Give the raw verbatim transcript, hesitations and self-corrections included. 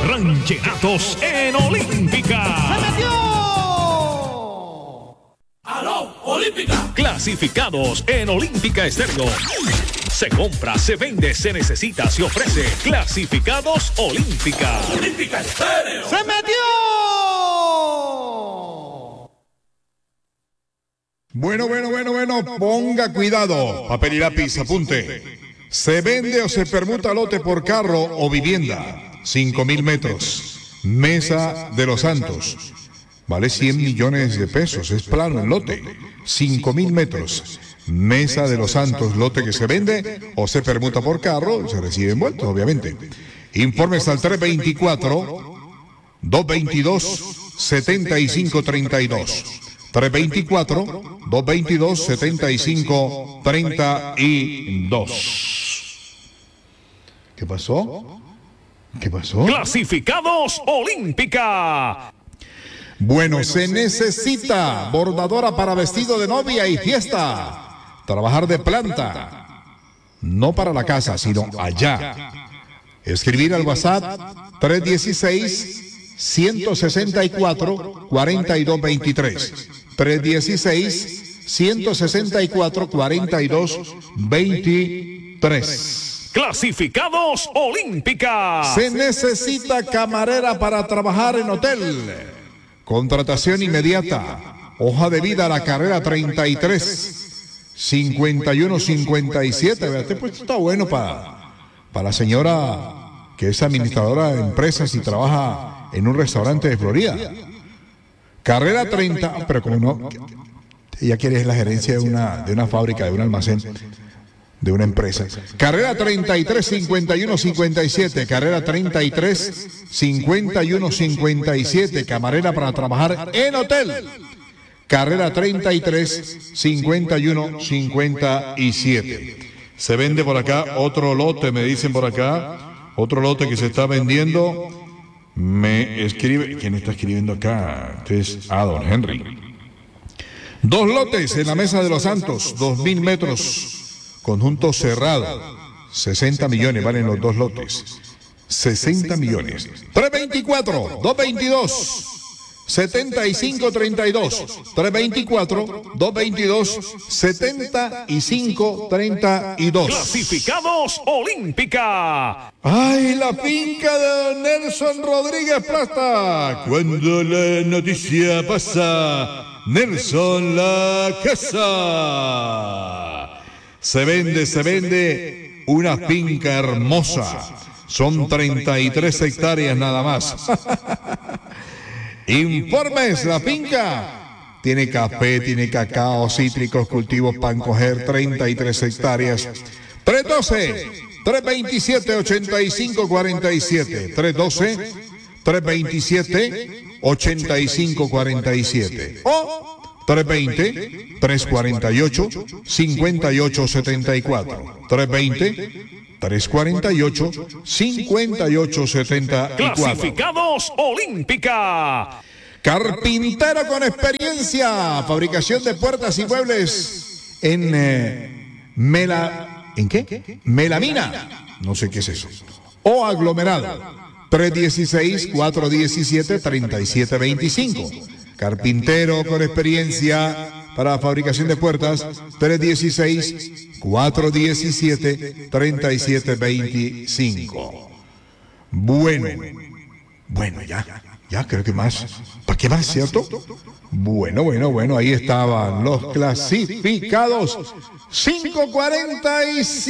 Rancheratos en Olímpica. ¡Se metió! ¡Aló, Olímpica! Clasificados en Olímpica Estéreo. Se compra, se vende, se necesita, se ofrece. Clasificados Olímpica. Olímpica Estéreo. ¡Se metió! Bueno, bueno, bueno, bueno, ponga cuidado. Papel y lápiz, apunte. Se vende o se permuta lote por carro o vivienda. Cinco mil metros. Mesa de los Santos. Vale cien millones de pesos. Es plano el lote. Cinco mil metros. Mesa de los Santos. Lote que se vende o se permuta por carro. Se recibe envuelto, obviamente. Informes al tres veinticuatro, dos veintidós, setenta y cinco treinta y dos. tres veinticuatro, dos veintidós, setenta y cinco treinta y dos. ¿Qué pasó? ¿Qué pasó? Clasificados Olímpica. Bueno, se necesita bordadora para vestido de novia y fiesta. Trabajar de planta. No para la casa, sino allá. Escribir al WhatsApp tres dieciséis, ciento sesenta y cuatro, cuarenta y dos veintitrés. tres dieciséis, ciento sesenta y cuatro, cuarenta y dos veintitrés. Clasificados Olímpica. Se necesita camarera para trabajar en hotel. Contratación inmediata. Hoja de vida a la carrera treinta y tres, cincuenta y uno cincuenta y siete. Este puesto está bueno para, para la señora que es administradora de empresas y trabaja en un restaurante de Florida. Carrera treinta, pero como no, ella quiere es la gerencia de una, de una fábrica, de un almacén, de una empresa. Carrera treinta y tres, cincuenta y uno cincuenta y siete. Carrera treinta y tres, cincuenta y uno cincuenta y siete. Camarera para trabajar en hotel. Carrera treinta y tres, cincuenta y uno cincuenta y siete. Se vende por acá otro lote, me dicen por acá. Otro lote que se está vendiendo. Me escribe. ¿Quién está escribiendo acá? Este es a don Henry. Dos lotes en la Mesa de los Santos. Dos mil metros. Conjunto cerrado, sesenta millones valen los dos lotes. sesenta millones. tres veinticuatro, dos veintidós, setenta y cinco treinta y dos. tres veinticuatro, dos veintidós, setenta y cinco treinta y dos. Clasificados Olímpica. ¡Ay, la finca de Nelson Rodríguez Plata! Cuando la noticia pasa, Nelson la casa. Se vende, se vende una finca hermosa. Son treinta y tres hectáreas nada más. Informes, la finca tiene café, tiene cacao, cítricos, cultivos para coger, treinta y tres hectáreas. tres doce, tres veintisiete, ochenta y cinco cuarenta y siete. tres doce, tres veintisiete, ochenta y cinco cuarenta y siete. O tres veinte, tres cuarenta y ocho, cincuenta y ocho setenta y cuatro. tres veinte, tres cuarenta y ocho, cincuenta y ocho setenta y cuatro. Clasificados Olímpica. Carpintero con experiencia. Fabricación de puertas y muebles en eh, Mela... ¿En qué? Melamina. No sé qué es eso. O aglomerado. tres dieciséis, cuatro diecisiete, treinta y siete veinticinco. Carpintero con experiencia para fabricación de puertas, tres dieciséis, cuatro diecisiete, treinta y siete veinticinco. Bueno, bueno, ya, ya creo que más. ¿Para qué más, cierto? Bueno, bueno, bueno, ahí estaban los clasificados. cinco cuarenta y siete.